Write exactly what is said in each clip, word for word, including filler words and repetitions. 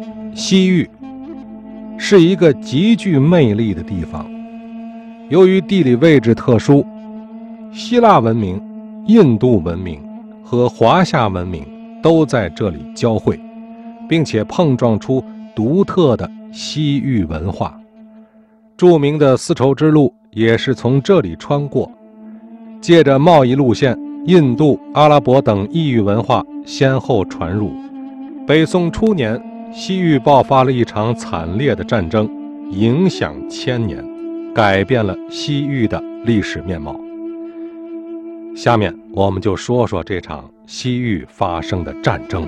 西域是一个极具魅力的地方，由于地理位置特殊，希腊文明、印度文明和华夏文明都在这里交汇，并且碰撞出独特的西域文化。著名的丝绸之路也是从这里穿过，借着贸易路线，印度、阿拉伯等异域文化先后传入。北宋初年，西域爆发了一场惨烈的战争，影响千年，改变了西域的历史面貌。下面我们就说说这场西域发生的战争。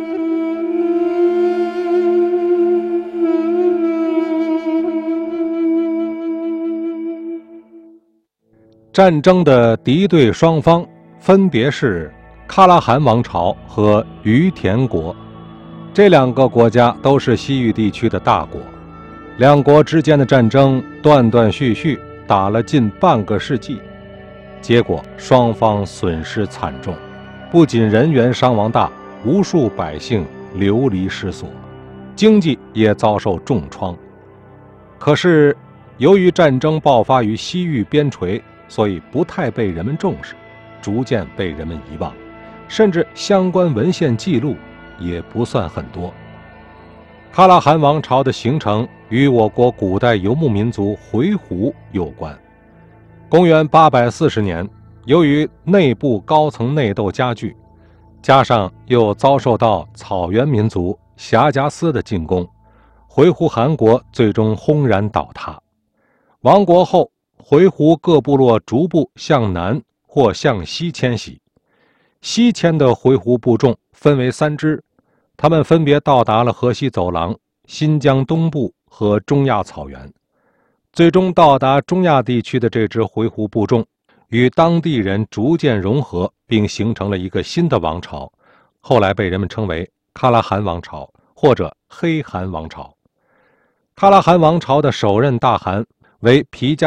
战争的敌对双方分别是喀拉汗王朝和于田国，这两个国家都是西域地区的大国，两国之间的战争断断续续，打了近半个世纪，结果双方损失惨重，不仅人员伤亡大，无数百姓流离失所，经济也遭受重创。可是由于战争爆发于西域边陲，所以不太被人们重视，逐渐被人们遗忘，甚至相关文献记录也不算很多。喀拉汗王朝的形成与我国古代游牧民族回鹘有关。公元八百四十年，由于内部高层内斗加剧，加上又遭受到草原民族黠迦丝的进攻，回鹘汗国最终轰然倒塌。亡国后，回鹘各部落逐步向南或向西迁徙。西迁的回鹘部众分为三支，他们分别到达了河西走廊、新疆东部和中亚草原。最终到达中亚地区的这支回鹘部众与当地人逐渐融合，并形成了一个新的王朝，后来被人们称为喀拉汗王朝或者黑汗王朝。喀拉汗王朝的首任大汗为皮加